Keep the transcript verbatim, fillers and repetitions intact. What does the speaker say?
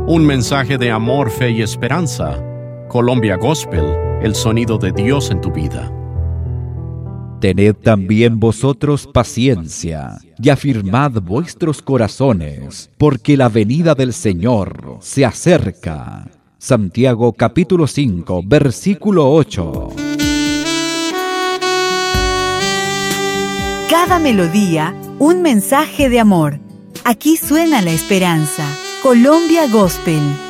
Un mensaje de amor, fe y esperanza. Colombia Gospel, el sonido de Dios en tu vida. Tened también vosotros paciencia, y afirmad vuestros corazones, porque la venida del Señor se acerca. Santiago capítulo cinco, versículo ocho. Cada melodía, un mensaje de amor. Aquí suena la esperanza. Colombia Gospel.